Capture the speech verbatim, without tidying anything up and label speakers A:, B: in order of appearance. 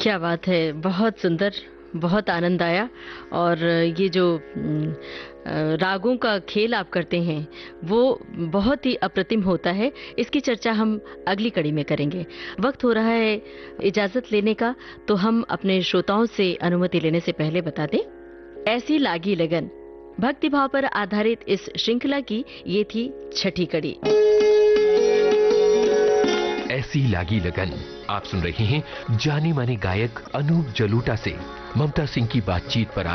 A: क्या बात है! बहुत सुंदर, बहुत आनंद आया और ये जो उम, अ, रागों का खेल आप करते हैं, वो बहुत ही अप्रतिम होता है। इसकी चर्चा हम अगली कड़ी में करेंगे। वक़्त हो रहा है इजाज़त लेने का, तो हम अपने श्रोताओं से अनुमति लेने से पहले बता दें, ऐसी लागी लगन, भक्ति भाव पर आधारित इस श्रृंखला की ये थी छठी कड़ी।
B: ऐसी लागी लगन। आप सुन रहे हैं जाने माने गायक अनूप जलोटा से ममता सिंह की बातचीत पर